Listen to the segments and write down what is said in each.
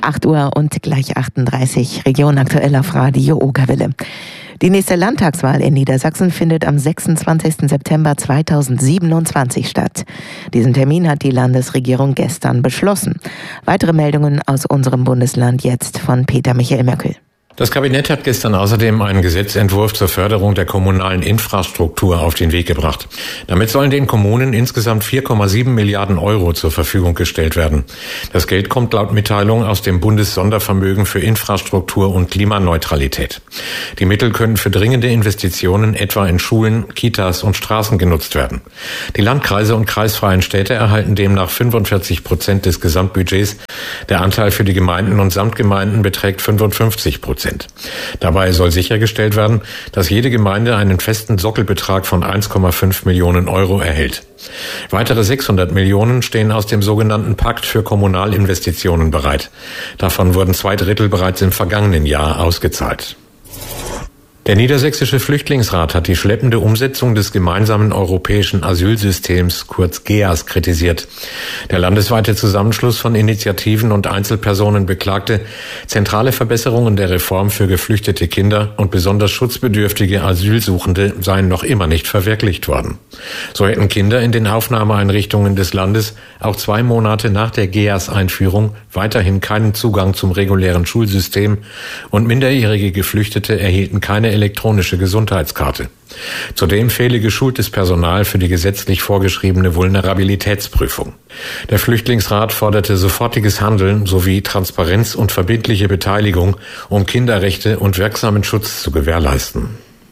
8 Uhr und gleich 38, Region aktuell auf Radio Okerwelle. Die nächste Landtagswahl in Niedersachsen findet am 26. September 2027 statt. Diesen Termin hat die Landesregierung gestern beschlossen. Weitere Meldungen aus unserem Bundesland jetzt von Peter Michael Möckel. Das Kabinett hat gestern außerdem einen Gesetzentwurf zur Förderung der kommunalen Infrastruktur auf den Weg gebracht. Damit sollen den Kommunen insgesamt 4,7 Milliarden Euro zur Verfügung gestellt werden. Das Geld kommt laut Mitteilung aus dem Bundessondervermögen für Infrastruktur und Klimaneutralität. Die Mittel können für dringende Investitionen etwa in Schulen, Kitas und Straßen genutzt werden. Die Landkreise und kreisfreien Städte erhalten demnach 45% des Gesamtbudgets. Der Anteil für die Gemeinden und Samtgemeinden beträgt 55%. Dabei soll sichergestellt werden, dass jede Gemeinde einen festen Sockelbetrag von 1,5 Millionen Euro erhält. Weitere 600 Millionen stehen aus dem sogenannten Pakt für Kommunalinvestitionen bereit. Davon wurden 2/3 bereits im vergangenen Jahr ausgezahlt. Der Niedersächsische Flüchtlingsrat hat die schleppende Umsetzung des gemeinsamen europäischen Asylsystems, kurz GEAS, kritisiert. Der landesweite Zusammenschluss von Initiativen und Einzelpersonen beklagte, zentrale Verbesserungen der Reform für geflüchtete Kinder und besonders schutzbedürftige Asylsuchende seien noch immer nicht verwirklicht worden. So hätten Kinder in den Aufnahmeeinrichtungen des Landes auch 2 Monate nach der GEAS-Einführung weiterhin keinen Zugang zum regulären Schulsystem und minderjährige Geflüchtete erhielten keine elektronische Gesundheitskarte. Zudem fehle geschultes Personal für die gesetzlich vorgeschriebene Vulnerabilitätsprüfung. Der Flüchtlingsrat forderte sofortiges Handeln sowie Transparenz und verbindliche Beteiligung, um Kinderrechte und wirksamen Schutz zu gewährleisten.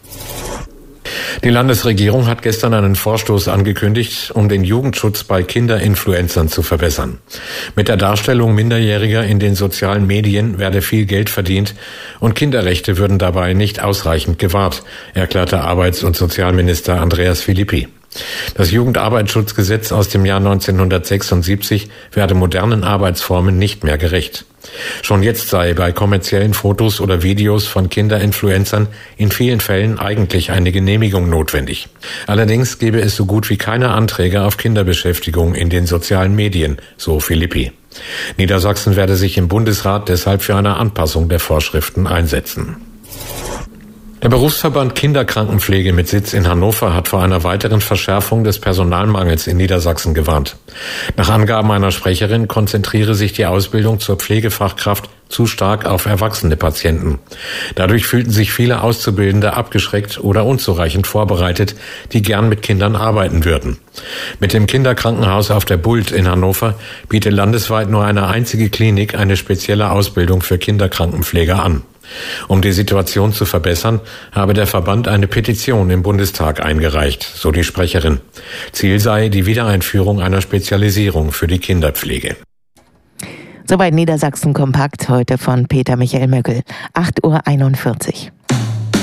Die Landesregierung hat gestern einen Vorstoß angekündigt, um den Jugendschutz bei Kinderinfluencern zu verbessern. Mit der Darstellung Minderjähriger in den sozialen Medien werde viel Geld verdient und Kinderrechte würden dabei nicht ausreichend gewahrt, erklärte Arbeits- und Sozialminister Andreas Philippi. Das Jugendarbeitsschutzgesetz aus dem Jahr 1976 werde modernen Arbeitsformen nicht mehr gerecht. Schon jetzt sei bei kommerziellen Fotos oder Videos von Kinderinfluencern in vielen Fällen eigentlich eine Genehmigung notwendig. Allerdings gebe es so gut wie keine Anträge auf Kinderbeschäftigung in den sozialen Medien, so Philippi. Niedersachsen werde sich im Bundesrat deshalb für eine Anpassung der Vorschriften einsetzen. Der Berufsverband Kinderkrankenpflege mit Sitz in Hannover hat vor einer weiteren Verschärfung des Personalmangels in Niedersachsen gewarnt. Nach Angaben einer Sprecherin konzentriere sich die Ausbildung zur Pflegefachkraft zu stark auf erwachsene Patienten. Dadurch fühlten sich viele Auszubildende abgeschreckt oder unzureichend vorbereitet, die gern mit Kindern arbeiten würden. Mit dem Kinderkrankenhaus auf der Bult in Hannover bietet landesweit nur eine einzige Klinik eine spezielle Ausbildung für Kinderkrankenpfleger an. Um die Situation zu verbessern, habe der Verband eine Petition im Bundestag eingereicht, so die Sprecherin. Ziel sei die Wiedereinführung einer Spezialisierung für die Kinderpflege. Soweit Niedersachsen kompakt heute von Peter Michael Möckel, 8:41 Uhr.